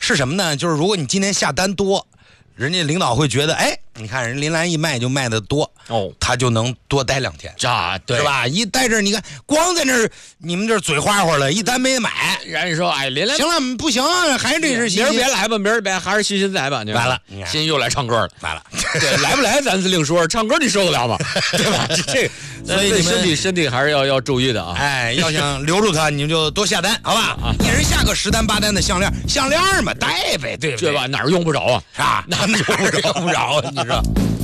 是什么呢？就是如果你今天下单多，人家领导会觉得，哎，你看人林兰一卖就卖的多哦， 他就能多待2天， 对， 是吧？一待这，你看光在那儿，你们这嘴花花了，一单没买， 人家说，哎，林兰行了，不行，还是这是明儿别来吧，明儿别还是欣来吧。 完了， 欣又来唱歌了， 完了， 对，来不来咱是另说，唱歌你受得了吗？对吧？所以你们身体还是要注意的啊！ 哎，要想留住他，你们就多下单，好吧？一人下个10单8单的项链嘛，带呗，对不对？ 对吧？哪儿用不着啊？ 啊，哪用不着？你说？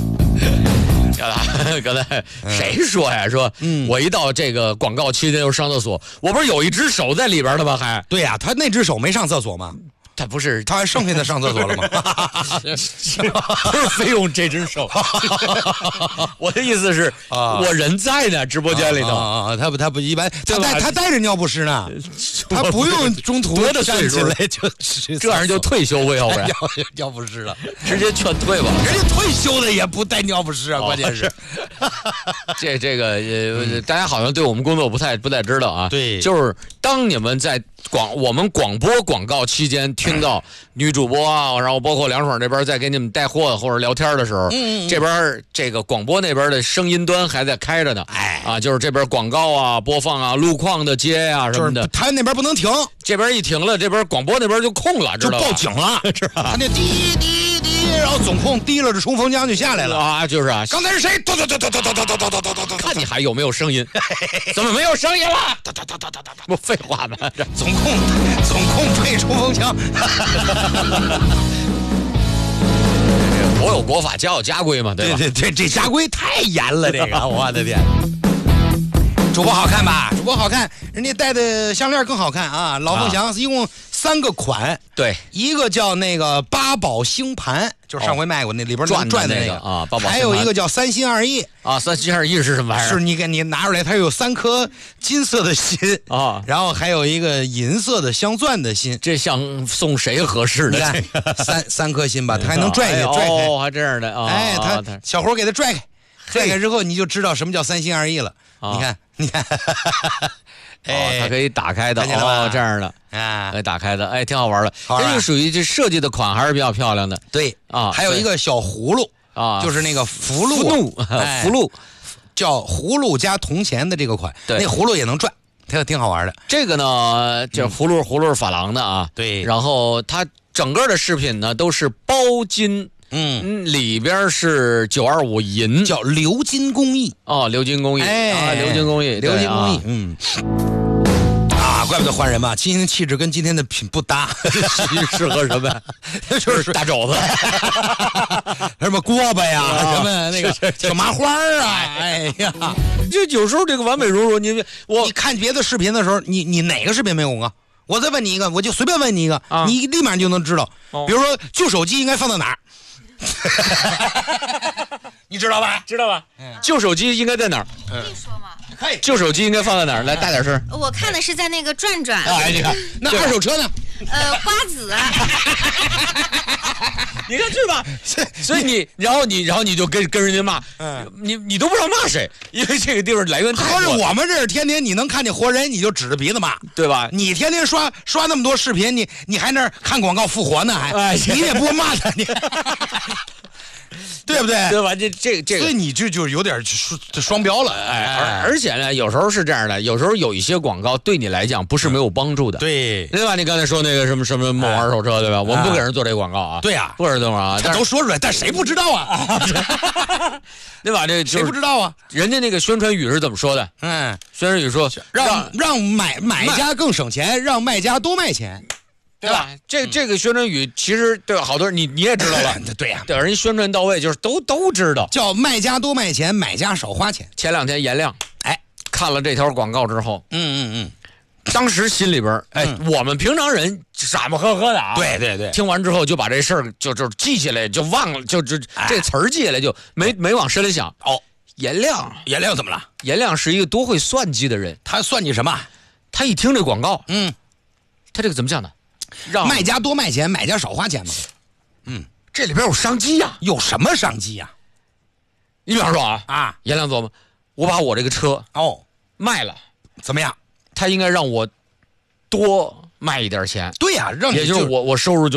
刚才谁说呀？说我一到这个广告期间就上厕所，我不是有一只手在里边的吗？还对呀，他那只手没上厕所吗？ 他不是， 他还剩下的上厕所了吗？ 不是非用这只手。我的意思是，我人在呢，直播间里头。 他不一般，他带着尿不湿呢，他不用中途站起来就这样就退休会后边尿不湿了， 直接劝退吧。 人家退休的也不带尿不湿啊，关键是这个大家好像对我们工作不太知道啊。 对， 就是当你们在我们广播广告期间听到女主播啊，然后包括梁爽这边在给你们带货或者聊天的时候，这边这个广播那边的声音端还在开着呢。就是这边广告啊、播放啊、路况的接啊什么的， 他那边不能停， 这边一停了，这边广播那边就空了， 就报警了，是吧？他那滴滴滴，然后总控提了这冲锋枪就下来了啊，就是啊， 刚才是谁？ 看你还有没有声音？怎么没有声音了？不废话吗？ 总控配冲锋枪。 国有国法，家有家规嘛，对吧？ 对，这家规太严了，这个我的天！主播好看吧？主播好看，人家戴的项链更好看啊！老凤祥一共3个款， 对， 一个叫那个八宝星盘，就是上回卖过那里边转的那个啊，八宝。 还有一个叫3心2意啊，3心2意是什么玩意儿？ 是你拿出来，它有3颗金色的心啊， 然后还有一个银色的镶钻的心， 这像送谁合适的？ 三颗心吧，它还能拽开， 哦，还这样的啊！ 哎，他小伙给他拽开之后，你就知道什么叫3心2意了。你看， 它可以打开的哦，这样的啊， 打开的，哎，挺好玩的。这个属于这设计的款还是比较漂亮的。 对啊，还有一个小葫芦啊，就是那个福禄，叫葫芦加铜钱的这个款，那葫芦也能转，挺好玩的。 这个呢，叫葫芦珐琅的啊， 对。 然后它整个的饰品呢都是包金。里边是925银， 叫鎏金工艺哦，鎏金工艺，鎏金工艺， 怪不得换人吧，今天的气质跟今天的品不搭， 适合什么？就是大肘子， 什么锅巴呀，什么那个小麻花啊，哎呀， 就有时候这个完美如如，你看别的视频的时候，你哪个视频没有广告？我再问你一个，我就随便问你一个，你立马就能知道。比如说旧手机应该放到哪儿？你知道吧？ 知道吧？旧手机应该在哪儿？ 可以说吗？ 可以。 旧手机应该放在哪儿？来，大点声。 我看的是在那个转。 哎，你看那二手车呢？ 瓜子。 你看是吧？所以然后你就跟人家骂，你都不知道骂谁，因为这个地方来源太多。 可是我们这儿天天你能看见活人，你就指着鼻子骂， 对吧？ 你天天刷那么多视频，你还那儿看广告复活呢，你也不骂他，你。对不对？ 对吧？这个， 所以你就有点双标了。 而且呢，有时候是这样的，有时候有一些广告对你来讲不是没有帮助的， 对吧？你刚才说那个什么某二手车，对吧？我们不给人做这广告啊， 对呀， 不给人做啊， 他都说出来，但谁不知道啊？ 对吧？这谁不知道啊？ 人家那个宣传语是怎么说的？宣传语说让买家更省钱，让卖家多卖钱。 对吧？这个宣传语其实对好多人你也知道了， 对呀， 对，人宣传到位，就是都知道， 叫卖家多卖钱，买家少花钱。 前2天颜亮看了这条广告之后，当时心里边我们平常人傻不呵呵的啊， 对， 听完之后就把这事儿就记下来，就忘了，就这词儿记下来，就没往深里想。颜亮怎么了？ 颜亮是一个多会算计的人， 他算计什么？ 他一听这广告，他这个怎么讲呢？ 让卖家多卖钱，买家少花钱嘛。 这里边有商机呀， 有什么商机呀？ 你比方说颜亮琢磨，我把我这个车卖了， 怎么样？ 他应该让我多卖一点钱。 对呀， 也就是我收入就